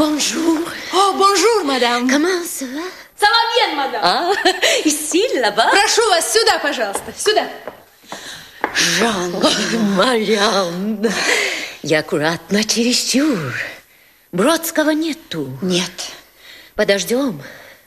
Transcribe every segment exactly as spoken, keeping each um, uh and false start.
bonjour. Oh, bonjour, madame. Comment ça va? Ça va bien, madame. Ah, ici, là-bas? Прошу вас сюда, пожалуйста, сюда. Жанна, Марианна, я аккуратно чересчур. Бродского нету. Нет. Подождем.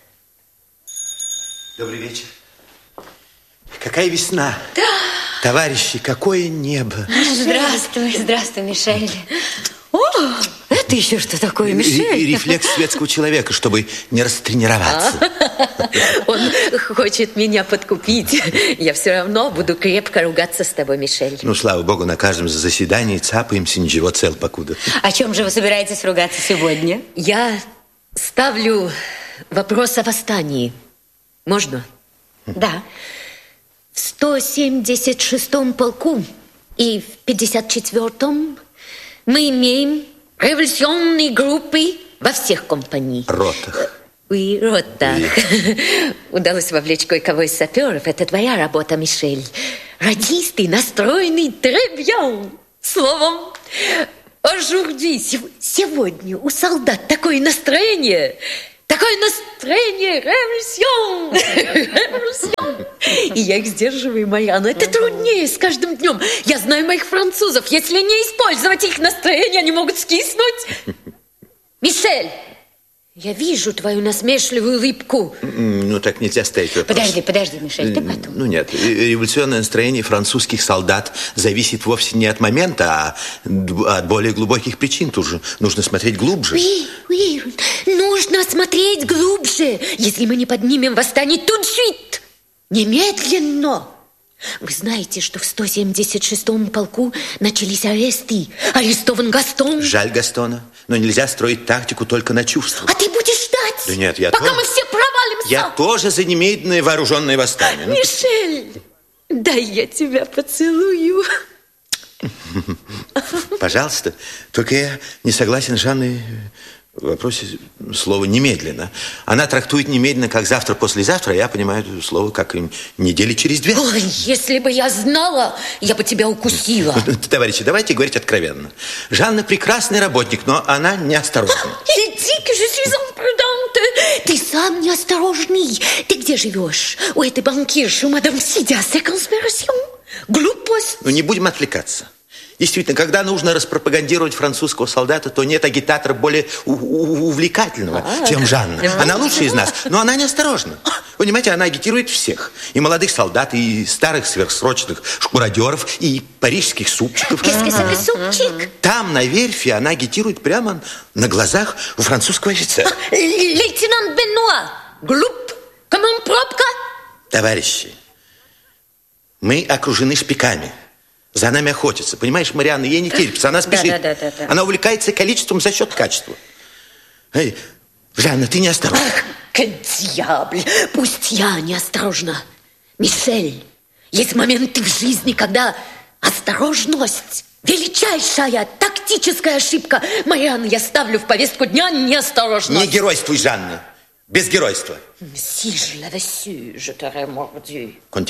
Добрый вечер. Какая весна. Да. Товарищи, какое небо. Здравствуй, здравствуй, Мишель. О, это еще что такое, Мишель? И, и рефлекс светского человека, чтобы не растренироваться. А, он хочет меня подкупить. Я все равно буду крепко ругаться с тобой, Мишель. Ну, слава богу, на каждом заседании цапаемся, ничего, цел покуда. О чем же вы собираетесь ругаться сегодня? Я ставлю вопрос о восстании. Можно? Да. В сто семьдесят шестом полку и в пятьдесят четвёртом мы имеем революционные группы во всех компаниях. Ротах. Oui, ротах. Oui. Удалось вовлечь кое-кого из саперов. Это твоя работа, Мишель. Радисты настроены très bien. Словом, aujourd'hui, сегодня у солдат такое настроение... Такое настроение, революцион, революцион. И я их сдерживаю, Марианна. Это труднее с каждым днем. Я знаю моих французов. Если не использовать их настроение, они могут скиснуть. Мишель, я вижу твою насмешливую улыбку. Ну, так нельзя ставить вопрос. Подожди, подожди, Мишель, ты потом. Ну, нет. Революционное настроение французских солдат зависит вовсе не от момента, а от более глубоких причин. Тут же нужно смотреть глубже. Oui, oui. Нужно смотреть глубже, если мы не поднимем восстание тут suite. Немедленно. Вы знаете, что в сто семьдесят шестом полку начались аресты. Арестован Гастон. Жаль Гастона, но нельзя строить тактику только на чувствах. А ты будешь ждать? Да нет, я пока тоже... мы все провалимся. Я тоже за немедленное вооруженное восстание. Мишель, дай я тебя поцелую. Пожалуйста. Только я не согласен с Жанной в вопросе слова «немедленно». Она трактует «немедленно» как «завтра-послезавтра», а я понимаю это слово как «недели через две». Ой, если бы я знала, я бы тебя укусила. Товарищи, давайте говорить откровенно. Жанна прекрасный работник, но она неосторожна. Иди-ка, je suis imprudente. Ты сам неосторожный. Ты где живешь? У этой банкирши, у мадам Сидя, c'est conspiration. Глупость. Ну, не будем отвлекаться. Действительно, когда нужно распропагандировать французского солдата, то нет агитатора более увлекательного, а, чем Жанна. Она лучшая из нас, но она неосторожна. Понимаете, она агитирует всех. И молодых солдат, и старых сверхсрочных шкуродеров, и парижских супчиков. Супчик? Там, на верфи, она агитирует прямо на глазах у французского офицера. Лейтенант Бенуа, глуп, как пробка. Товарищи, мы окружены шпиками. За нами охотятся. Понимаешь, Марианна, ей не терпится. Она спешит. Да, да, да, да, да. Она увлекается количеством за счет качества. Эй, Жанна, ты неосторожна. Ах, дьяволь. Пусть я неосторожна. Мишель, есть моменты в жизни, когда осторожность – величайшая тактическая ошибка. Марианна, я ставлю в повестку дня неосторожность. Не геройствуй, Жанна. Без геройства. Si je l'avais su, je t'aurais mordu.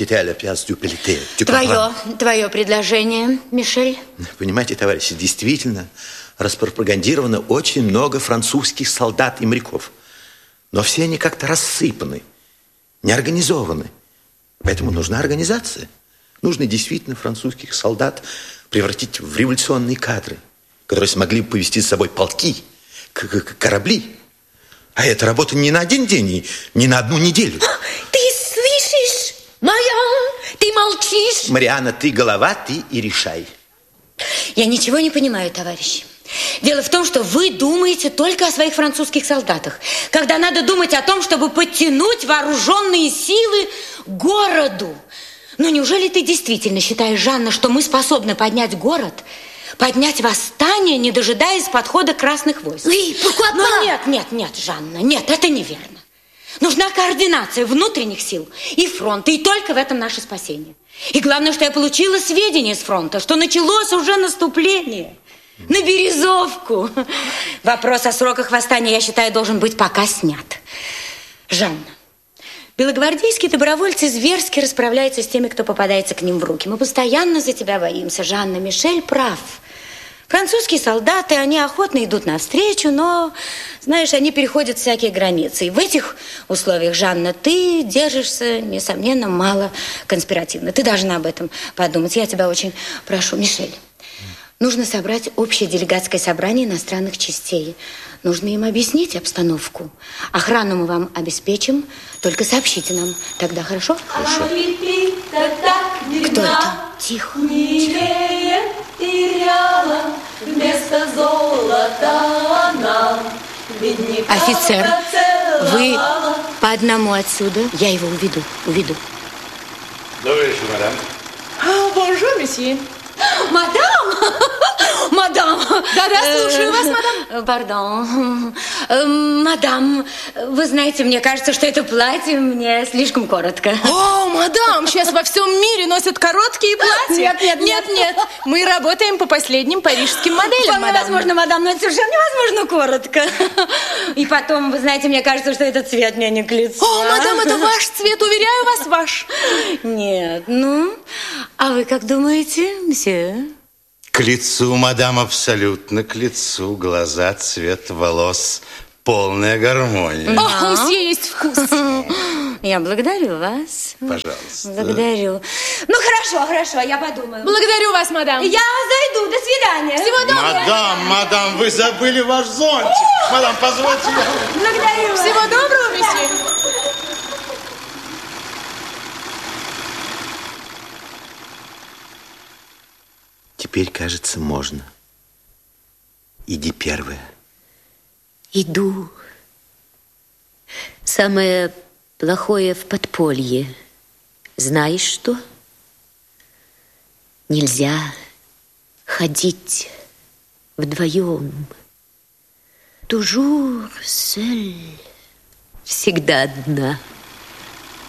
Твое, твое предложение, Мишель? Понимаете, товарищи, действительно распропагандировано очень много французских солдат и моряков. Но все они как-то рассыпаны, не организованы. Поэтому нужна организация. Нужно действительно французских солдат превратить в революционные кадры, которые смогли бы повести с собой полки, корабли. А это работа не на один день и не на одну неделю. Ты слышишь, Мариан? Ты молчишь? Марианна, ты голова, ты и решай. Я ничего не понимаю, товарищи. Дело в том, что вы думаете только о своих французских солдатах, когда надо думать о том, чтобы подтянуть вооруженные силы к городу. Но неужели ты действительно считаешь, Жанна, что мы способны поднять город, поднять восстание, не дожидаясь подхода красных войск? Oui, pourquoi pas? Но нет, нет, нет, Жанна, нет, это неверно. Нужна координация внутренних сил и фронта, и только в этом наше спасение. И главное, что я получила сведения с фронта, что началось уже наступление на Березовку. Вопрос о сроках восстания, я считаю, должен быть пока снят. Жанна, белогвардейские добровольцы зверски расправляются с теми, кто попадается к ним в руки. Мы постоянно за тебя боимся, Жанна. Мишель прав. Французские солдаты, они охотно идут навстречу, но, знаешь, они переходят всякие границы. И в этих условиях, Жанна, ты держишься, несомненно, мало конспиративно. Ты должна об этом подумать. Я тебя очень прошу, Мишель. Нужно собрать общее делегатское собрание иностранных частей. Нужно им объяснить обстановку. Охрану мы вам обеспечим, только сообщите нам. Тогда хорошо? Хорошо. Кто это? Тихо. Вместо золота она офицер, вы по одному отсюда. Я его уведу, уведу. Добрый вечер, мадам. Бонжур, месье. Мадам! Мадам! Да-да, слушаю вас, мадам. Пардон. Мадам, вы знаете, мне кажется, что это платье мне слишком коротко. О, мадам, сейчас во всем мире носят короткие платья. Нет, нет, нет, нет. Мы работаем по последним парижским моделям, Вполне мадам. возможно, мадам, но это совершенно невозможно коротко. И потом, вы знаете, мне кажется, что этот цвет мне не к лицу. О, мадам, это ваш цвет, уверяю вас, ваш. Нет, ну, а вы как думаете, мсье? К лицу, мадам, абсолютно к лицу. Глаза, цвет волос, полная гармония. О, у мсье есть вкус. Я благодарю вас. Пожалуйста. Благодарю. Ну, хорошо, хорошо, я подумаю. Благодарю вас, мадам. Я зайду, до свидания. Всего доброго. Мадам, мадам, вы забыли ваш зонтик. Мадам, позвольте. Благодарю вас. Всего доброго, месье. Теперь, кажется, можно. Иди первая. Иду. Самое плохое в подполье. Знаешь что? Нельзя ходить вдвоем. Toujours seul. Всегда одна.